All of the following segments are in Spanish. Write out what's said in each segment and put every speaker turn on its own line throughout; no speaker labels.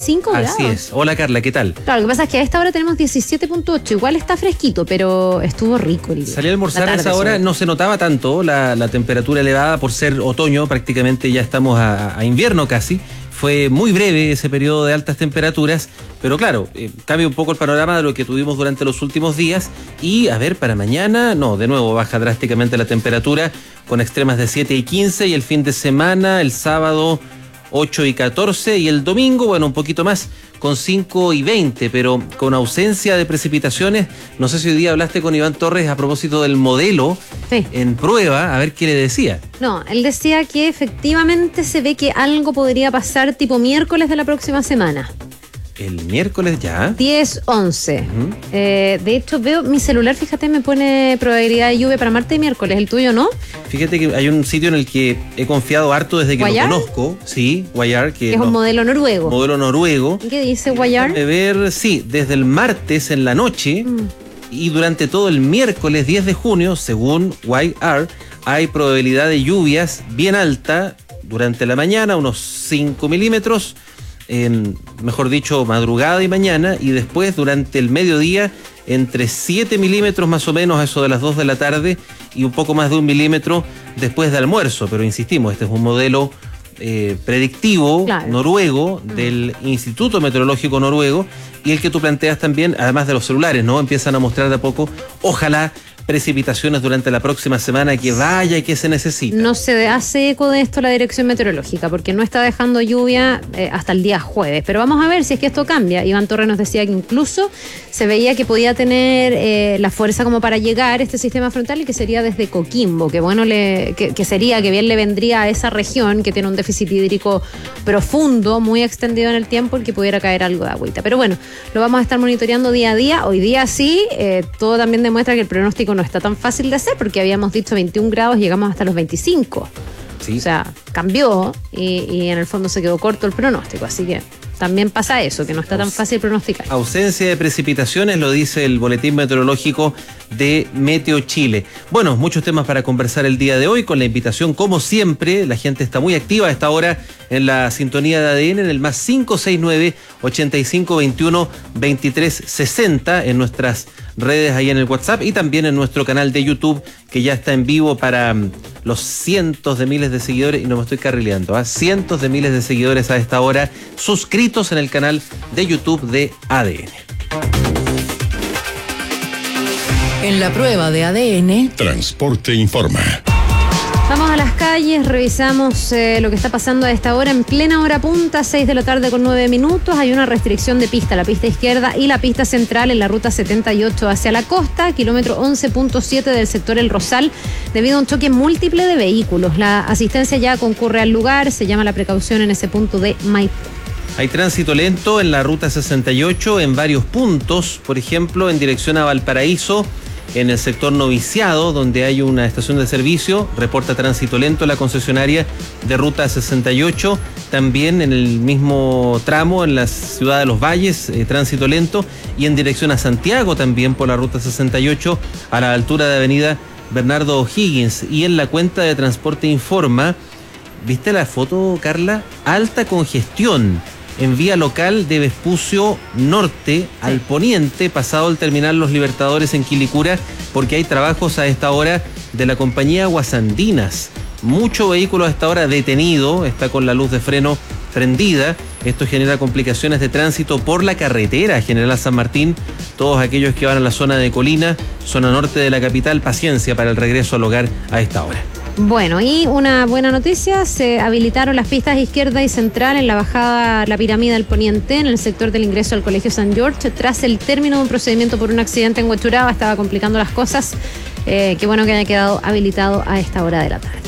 25 grados.
Así es. Hola Carla, ¿qué tal?
Claro, lo que pasa es que a esta hora tenemos 17.8. Igual está fresquito, pero estuvo rico el día.
Salí a almorzar a esa hora, no se notaba tanto la temperatura elevada por ser otoño, prácticamente ya estamos a invierno casi. Fue muy breve ese periodo de altas temperaturas, pero claro, cambia un poco el panorama de lo que tuvimos durante los últimos días. Y a ver, para mañana, no, de nuevo baja drásticamente la temperatura con extremas de 7 y 15 y el fin de semana, el sábado 8 y 14 y el domingo, bueno, un poquito más con 5 y 20, pero con ausencia de precipitaciones. No sé si hoy día hablaste con Iván Torres a propósito del modelo en prueba, a ver qué le decía.
No, él decía que efectivamente se ve que algo podría pasar tipo miércoles de la próxima semana.
El miércoles ya.
10, 11. De hecho, veo mi celular, fíjate, me pone probabilidad de lluvia para martes y miércoles. ¿El tuyo no?
Fíjate que hay un sitio en el que he confiado harto desde que
¿Guayar?
lo conozco. Sí, Guayar. Que
es un modelo noruego.
Modelo noruego.
¿Y qué dice Guayar?
Déjame ver, sí, desde el martes en la noche y durante todo el miércoles 10 de junio, según Guayar, hay probabilidad de lluvias bien alta durante la mañana, unos 5 milímetros. Mejor dicho, madrugada y mañana, y después durante el mediodía entre 7 milímetros más o menos a eso de las 2 de la tarde y un poco más de 1 milímetro después de almuerzo. Pero insistimos, este es un modelo predictivo, claro, noruego, del Instituto Meteorológico Noruego, y el que tú planteas también, además de los celulares, ¿no? Empiezan a mostrar de a poco, ojalá, precipitaciones durante la próxima semana, que vaya y que se necesita.
No se hace eco de esto la Dirección Meteorológica, porque no está dejando lluvia hasta el día jueves. Pero vamos a ver si es que esto cambia. Iván Torres nos decía que incluso se veía que podía tener la fuerza como para llegar este sistema frontal, y que sería desde Coquimbo, que bueno, que sería, que bien le vendría a esa región que tiene un déficit hídrico profundo, muy extendido en el tiempo, el que pudiera caer algo de agüita. Pero bueno, lo vamos a estar monitoreando día a día. Hoy día sí, todo también demuestra que el pronóstico no está tan fácil de hacer, porque habíamos dicho 21 grados, llegamos hasta los 25. Sí. O sea, cambió y en el fondo se quedó corto el pronóstico, así que también pasa eso, que no está tan fácil pronosticar.
Ausencia de precipitaciones, lo dice el boletín meteorológico de Meteo Chile. Bueno, muchos temas para conversar el día de hoy, con la invitación, como siempre, la gente está muy activa a esta hora en la sintonía de ADN, en el más 569-8521-2360, en nuestras redes ahí en el WhatsApp y también en nuestro canal de YouTube, que ya está en vivo para los cientos de miles de seguidores, y no me estoy carrileando, cientos de miles de seguidores a esta hora suscritos en el canal de YouTube de ADN.
En la prueba de ADN,
Transporte Informa.
Vamos a las calles, revisamos lo que está pasando a esta hora, en plena hora punta, 6 de la tarde con 9 minutos. Hay una restricción de pista, la pista izquierda y la pista central en la ruta 78 hacia la costa, kilómetro 11.7 del sector El Rosal, debido a un choque múltiple de vehículos. La asistencia ya concurre al lugar, se llama la precaución en ese punto de Maipú.
Hay tránsito lento en la ruta 68 en varios puntos, por ejemplo, en dirección a Valparaíso, en el sector Noviciado, donde hay una estación de servicio, reporta tránsito lento la concesionaria de ruta 68. También en el mismo tramo, en la ciudad de Los Valles, tránsito lento. Y en dirección a Santiago también por la ruta 68, a la altura de avenida Bernardo O'Higgins. Y en la cuenta de Transporte Informa, ¿viste la foto, Carla? Alta congestión en vía local de Vespucio Norte al poniente, pasado el terminal Los Libertadores en Quilicura, porque hay trabajos a esta hora de la compañía Guasandinas. Mucho vehículo a esta hora detenido, está con la luz de freno prendida. Esto genera complicaciones de tránsito por la carretera General San Martín. Todos aquellos que van a la zona de Colina, zona norte de la capital, paciencia para el regreso al hogar a esta hora.
Bueno, y una buena noticia, se habilitaron las pistas izquierda y central en la bajada La Pirámide del Poniente, en el sector del ingreso al Colegio San George, tras el término de un procedimiento por un accidente en Huechuraba. Estaba complicando las cosas. Qué bueno que haya quedado habilitado a esta hora de la tarde.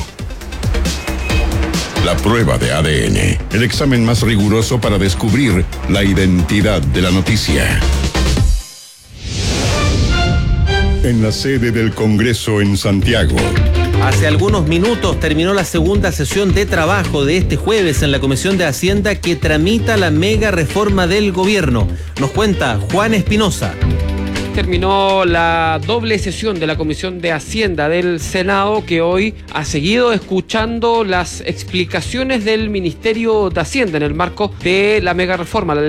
La prueba de ADN, el examen más riguroso para descubrir la identidad de la noticia. En la sede del Congreso en Santiago.
Hace algunos minutos terminó la segunda sesión de trabajo de este jueves en la Comisión de Hacienda, que tramita la mega reforma del gobierno. Nos cuenta Juan Espinosa.
Terminó la doble sesión de la Comisión de Hacienda del Senado, que hoy ha seguido escuchando las explicaciones del Ministerio de Hacienda en el marco de la mega reforma, la